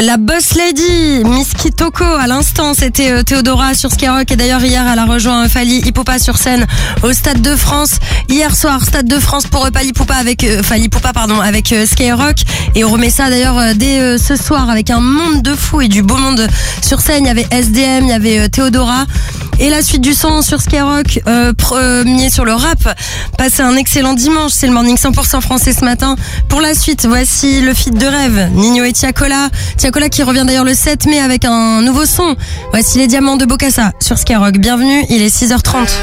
La Boss Lady, Miss Kitoko, à l'instant, c'était Théodora sur Skyrock. Et d'ailleurs, hier, elle a rejoint Fally Ipupa sur scène au Stade de France. Hier soir, Stade de France pour Fally Ipupa avec Skyrock. Et on remet ça d'ailleurs dès ce soir avec un monde de fous et du beau monde sur scène. Il y avait SDM, il y avait Théodora. Et la suite du son sur Skyrock, premier sur le rap. Passez un excellent dimanche, c'est le morning 100% français ce matin. Pour la suite, voici le feat de rêve, Ninho et Tiakola. Tiakola qui revient d'ailleurs le 7 mai avec un nouveau son. Voici les diamants de Bokassa sur Skyrock. Bienvenue, il est 6h30.